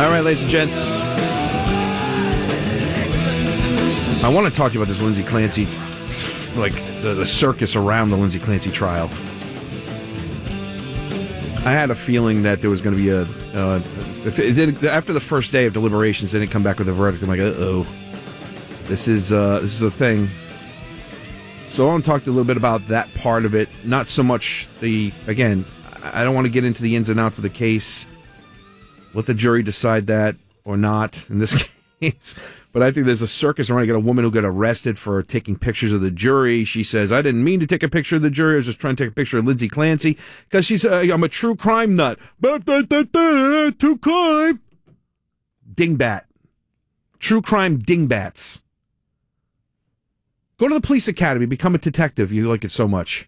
All right, ladies and gents. I want to talk to you about this Lindsay Clancy, like the circus around the Lindsay Clancy trial. I had a feeling that there was going to be after the first day of deliberations, they didn't come back with a verdict. I'm like, uh-oh. This is a thing. So I want to talk a little bit about that part of it. Not so much again, I don't want to get into the ins and outs of the case. Let the jury decide that or not in this case. But I think there's a circus around. You got a woman who got arrested for taking pictures of the jury. She says, I didn't mean to take a picture of the jury. I was just trying to take a picture of Lindsay Clancy because she's I'm a true crime nut. True crime. Dingbat. True crime dingbats. Go to the police academy. Become a detective. You like it so much.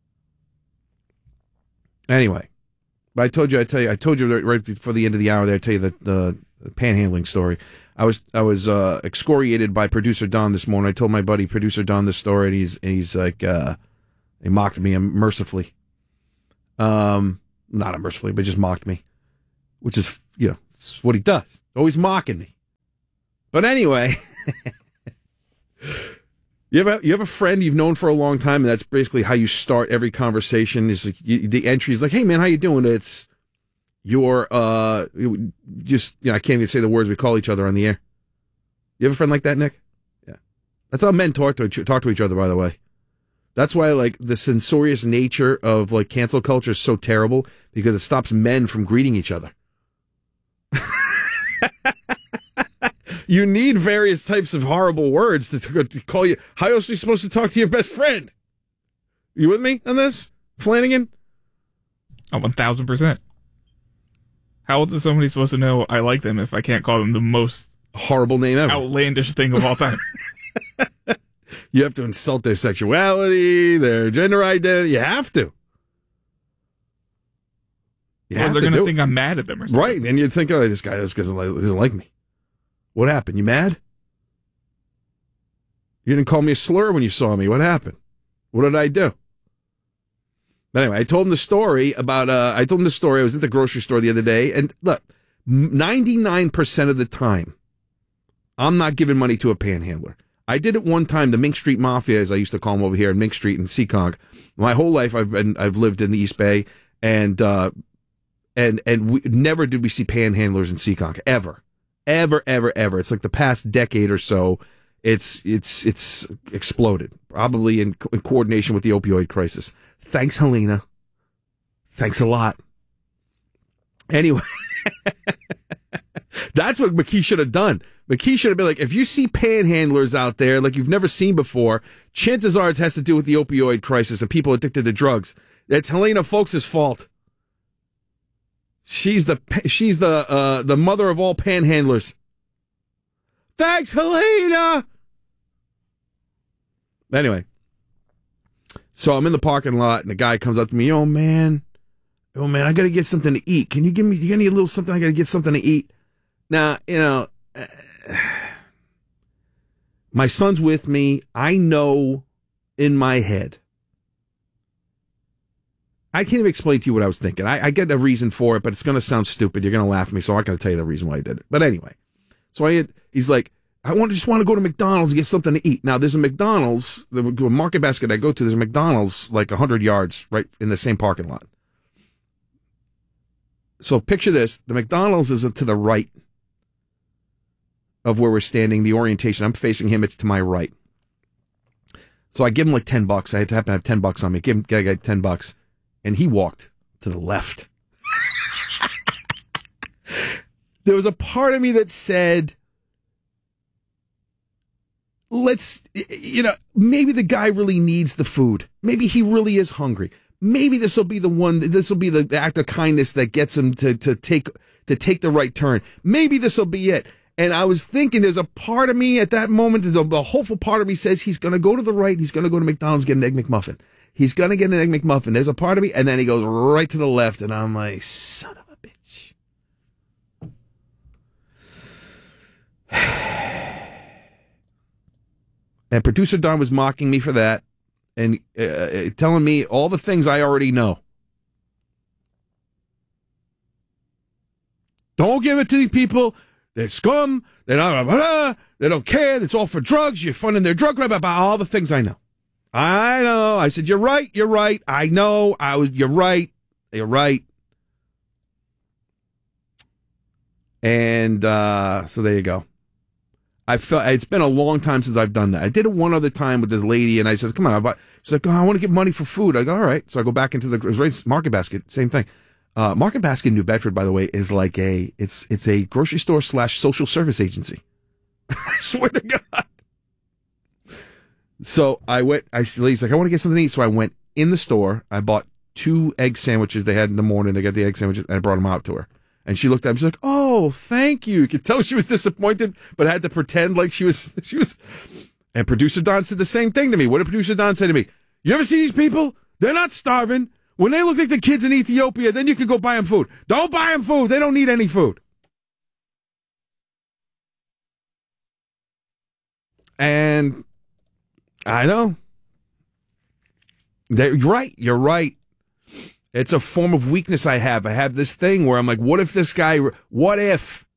Anyway. But I told you right before the end of the hour there, I tell you the panhandling story. I was excoriated by producer Don this morning. I told my buddy producer Don this story, and he's like, he mocked me mercifully. Not unmercifully, but just mocked me, which is, it's what he does. Always mocking me. But anyway, you have a friend you've known for a long time, and that's basically how you start every conversation. Is like the entry is like, "Hey man, how you doing?" It's your just I can't even say the words we call each other on the air. You have a friend like that, Nick? Yeah, that's how men talk to each other. By the way, that's why like the censorious nature of like cancel culture is so terrible, because it stops men from greeting each other. You need various types of horrible words to call you. How else are you supposed to talk to your best friend? You with me on this, Flanagan? Oh, 1,000%. How else is somebody supposed to know I like them if I can't call them the most horrible name ever, outlandish thing of all time? You have to insult their sexuality, their gender identity. You have to. They're going to think I'm mad at them or something. Right, and you'd think, oh, this guy doesn't like me. What happened? You mad? You didn't call me a slur when you saw me. What happened? What did I do? But anyway, I told him the story about, I was at the grocery store the other day, and look, 99% of the time, I'm not giving money to a panhandler. I did it one time, the Mink Street Mafia, as I used to call them over here in Mink Street in Seekonk. My whole life I've lived in the East Bay, and never did we see panhandlers in Seekonk, ever. Ever. It's like the past decade or so, it's exploded, probably in coordination with the opioid crisis. Thanks, Helena. Thanks a lot. Anyway, that's what McKee should have done. McKee should have been like, if you see panhandlers out there like you've never seen before, chances are it has to do with the opioid crisis and people addicted to drugs. It's Helena Folks' fault. She's the mother of all panhandlers. Thanks, Helena. Anyway, so I'm in the parking lot, and the guy comes up to me. Oh man, I gotta get something to eat. You got me a little something? I gotta get something to eat. Now, my son's with me. I know in my head. I can't even explain to you what I was thinking. I get a reason for it, but it's going to sound stupid. You're going to laugh at me, so I'm not going to tell you the reason why I did it. But anyway, so he's like, just want to go to McDonald's and get something to eat. Now, there's a McDonald's, the Market Basket I go to, there's a McDonald's like 100 yards right in the same parking lot. So picture this. The McDonald's is to the right of where we're standing, the orientation. I'm facing him. It's to my right. So I give him like $10. I happen to have $10 on me. Give him $10. And he walked to the left. There was a part of me that said, maybe the guy really needs the food. Maybe he really is hungry. Maybe this will be the act of kindness that gets him to take the right turn. Maybe this will be it. And I was thinking, there's a part of me at that moment, there's a hopeful part of me says he's going to go to the right. He's going to go to McDonald's, get an Egg McMuffin. He's going to get an Egg McMuffin. There's a part of me, and then he goes right to the left, and I'm like, son of a bitch. And producer Don was mocking me for that and telling me all the things I already know. Don't give it to these people. They're scum. They don't care. It's all for drugs. You're funding their drug grab, about all the things I know. I said, you're right. I know. You're right. And so there you go. It's been a long time since I've done that. I did it one other time with this lady, and I said, come on. She's like, I want to get money for food. I go, all right. So I go back into the Market Basket, same thing. Market Basket in New Bedford, by the way, is like it's a grocery store / social service agency. I swear to God. So I went, lady's like, I want to get something to eat. So I went in the store. I bought 2 egg sandwiches they had in the morning. They got the egg sandwiches, and I brought them out to her. And she looked at me, she's like, oh, thank you. You could tell she was disappointed, but I had to pretend like she was. And producer Don said the same thing to me. What did producer Don say to me? You ever see these people? They're not starving. When they look like the kids in Ethiopia, then you can go buy them food. Don't buy them food. They don't need any food. And I know. You're right. It's a form of weakness I have. I have this thing where I'm like, what if